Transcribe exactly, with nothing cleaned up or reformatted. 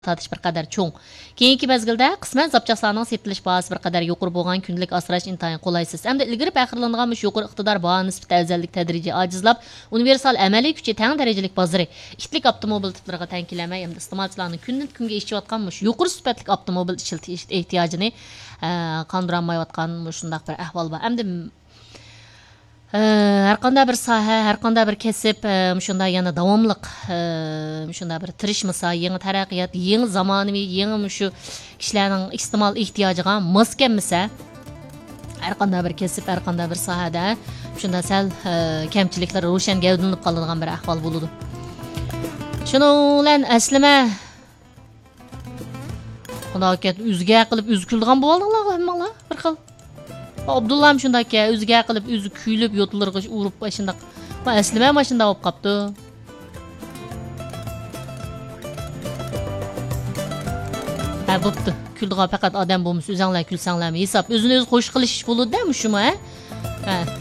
Tartış bir qadar cho'ng. Keyingi mezgilda qisman zapchaslarning setilish bahasi bir qadar yuqori bo'lgan kunlik asrash intayin qolaysiz. Hamda ilgari faxrlangan mush yuqori iqtidor baho nisbati afzallik tadrijiy ojizlab, universal amaliy kuchi teng darajalik bozori, ixtlik avtomobil tiplariga tankilamay, hamda iste'molchilarning kundan kunga ishlayotgan mush yuqori sifatli avtomobil ishiltish ehtiyojini qondirolmayotgan shundaq bir ahvol bor. Hamda har qanday bir soha, har qanday bir kasb shunda yana davomliq shunda bir tirishmasa, yangi taraqqiyot, yangi zamonaviy, yangi shu kishilarning iste'mol ehtiyojiga mos kelmasa, har qanday bir kasb, har qanday bir sohada shunda sal kamchiliklar ro'shan gavdlanib qoladigan bir ahvol bo'ladi. Shuning bilan aslima xudoga o'zga qilib uzkulgan bo'ldinglar hammanglar bir xil. Abdullam shunday ki o'ziga qilib o'zi kuylib yo'tlarga urib shunday. Men aslima mana shunday bo'lib qopti. Ha bo'pti. Kuldigan faqat odam bo'lmasa o'zinglar kulsanglarmi? Hisob o'zini o'zi qo'sh qilish bo'ladi-da, shumi, ha? Ha.